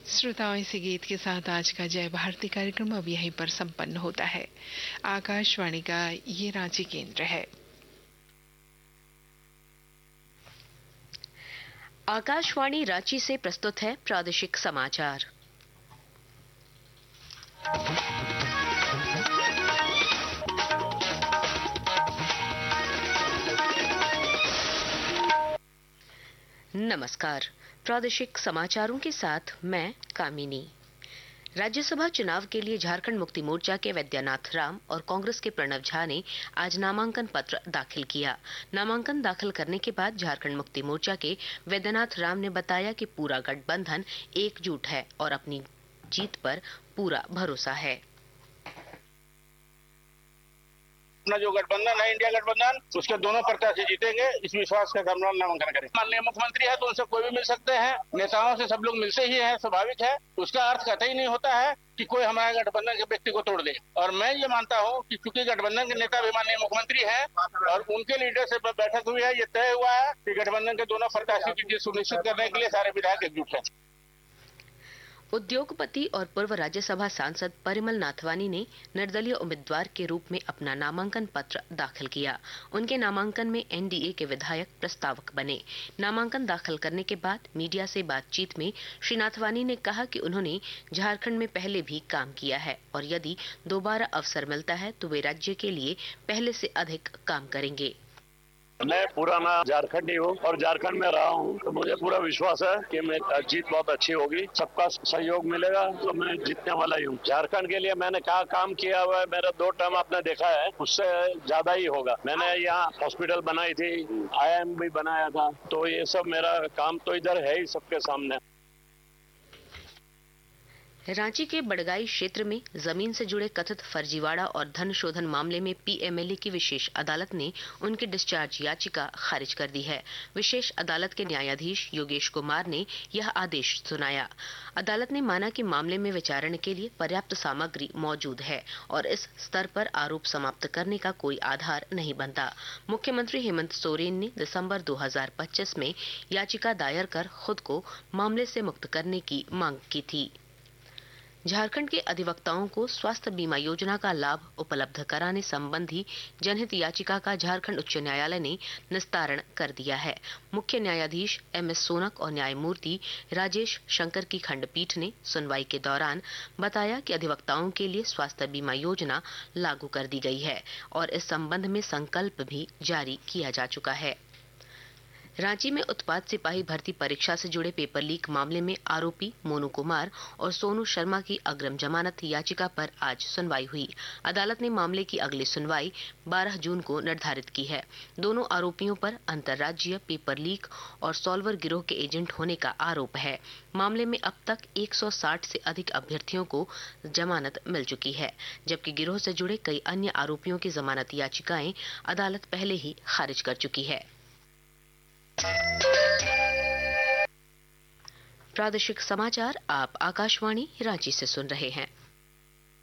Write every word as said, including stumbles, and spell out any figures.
श्रोताओं, इसी गीत के साथ आज का जय भारती कार्यक्रम अब यहीं पर संपन्न होता है। आकाशवाणी का ये रांची केंद्र है। आकाशवाणी रांची से प्रस्तुत है प्रादेशिक समाचार। नमस्कार। प्रादेशिक समाचारों के साथ मैं कामिनी। राज्यसभा चुनाव के लिए झारखंड मुक्ति मोर्चा के वैद्यनाथ राम और कांग्रेस के प्रणव झा ने आज नामांकन पत्र दाखिल किया। नामांकन दाखिल करने के बाद झारखंड मुक्ति मोर्चा के वैद्यनाथ राम ने बताया कि पूरा गठबंधन एकजुट है और अपनी जीत पर पूरा भरोसा है। अपना जो गठबंधन है, इंडिया गठबंधन, उसके दोनों प्रत्याशी जीतेंगे, इस विश्वास के साथ हम नामांकन करें। माननीय मुख्यमंत्री है तो उनसे कोई भी मिल सकते हैं, नेताओं से सब लोग मिलते ही हैं, स्वाभाविक है। उसका अर्थ कतई नहीं होता है कि कोई हमारे गठबंधन के व्यक्ति को तोड़ दे। और मैं ये मानता हूँ कि चूंकि गठबंधन के नेता भी माननीय मुख्यमंत्री है और उनके लीडर से बैठक हुई है, ये तय हुआ है कि गठबंधन के दोनों प्रत्याशी की जीत सुनिश्चित करने के लिए सारे विधायक एकजुट है। उद्योगपति और पूर्व राज्यसभा सांसद परिमल नाथवानी ने निर्दलीय उम्मीदवार के रूप में अपना नामांकन पत्र दाखिल किया। उनके नामांकन में एनडीए के विधायक प्रस्तावक बने। नामांकन दाखिल करने के बाद मीडिया से बातचीत में श्री नाथवानी ने कहा कि उन्होंने झारखंड में पहले भी काम किया है और यदि दोबारा अवसर मिलता है तो वे राज्य के लिए पहले से अधिक काम करेंगे। मैं पुराना झारखंडी हूँ और झारखंड में रहा हूँ, तो मुझे पूरा विश्वास है कि मैं जीत बहुत अच्छी होगी। सबका सहयोग मिलेगा तो मैं जीतने वाला ही हूँ। झारखंड के लिए मैंने क्या काम किया हुआ है, मेरा दो टर्म आपने देखा है, उससे ज्यादा ही होगा। मैंने यहाँ हॉस्पिटल बनाई थी, आई आई एम भी बनाया था, तो ये सब मेरा काम तो इधर है ही सबके सामने। रांची के बड़गाई क्षेत्र में जमीन से जुड़े कथित फर्जीवाड़ा और धन शोधन मामले में पीएमएलए की विशेष अदालत ने उनकी डिस्चार्ज याचिका खारिज कर दी है। विशेष अदालत के न्यायाधीश योगेश कुमार ने यह आदेश सुनाया। अदालत ने माना कि मामले में विचारण के लिए पर्याप्त सामग्री मौजूद है और इस स्तर पर आरोप समाप्त करने का कोई आधार नहीं बनता। मुख्यमंत्री हेमंत सोरेन ने दिसंबर दो हज़ार पच्चीस में याचिका दायर कर खुद को मामले से मुक्त करने की मांग की थी। झारखंड के अधिवक्ताओं को स्वास्थ्य बीमा योजना का लाभ उपलब्ध कराने संबंधी जनहित याचिका का झारखंड उच्च न्यायालय ने निस्तारण कर दिया है। मुख्य न्यायाधीश एम एस सोनक और न्यायमूर्ति राजेश शंकर की खंडपीठ ने सुनवाई के दौरान बताया कि अधिवक्ताओं के लिए स्वास्थ्य बीमा योजना लागू कर दी गई है और इस संबंध में संकल्प भी जारी किया जा चुका है। रांची में उत्पाद सिपाही भर्ती परीक्षा से जुड़े पेपर लीक मामले में आरोपी मोनू कुमार और सोनू शर्मा की अग्रिम जमानत याचिका पर आज सुनवाई हुई। अदालत ने मामले की अगली सुनवाई बारह जून को निर्धारित की है। दोनों आरोपियों पर अंतर्राज्यीय पेपर लीक और सॉल्वर गिरोह के एजेंट होने का आरोप है। मामले में अब तक एक सौ साठ से अधिक अभ्यर्थियों को जमानत मिल चुकी है, जबकि गिरोह से जुड़े कई अन्य आरोपियों की जमानत याचिकाएं अदालत पहले ही खारिज कर चुकी है। प्रादेशिक समाचार आप आकाशवाणी रांची से सुन रहे हैं।